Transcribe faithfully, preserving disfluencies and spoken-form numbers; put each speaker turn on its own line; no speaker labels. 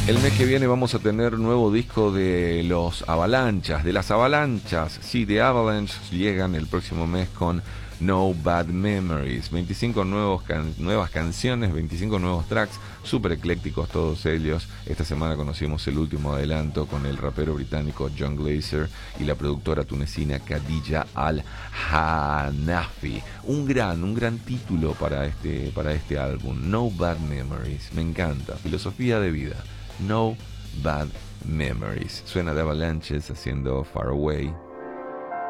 El mes que viene vamos a tener nuevo disco de los Avalanchas, de las Avalanchas. Sí, The Avalanche llegan el próximo mes con No Bad Memories. veinticinco nuevos can- nuevas canciones, veinticinco nuevos tracks, súper eclécticos todos ellos. Esta semana conocimos el último adelanto con el rapero británico John Glazer y la productora tunecina Khadija Al-Hanafi. Un gran, un gran título para este, para este álbum, No Bad Memories. Me encanta, filosofía de vida. No Bad Memories. Suena de Avalanches haciendo Far Away.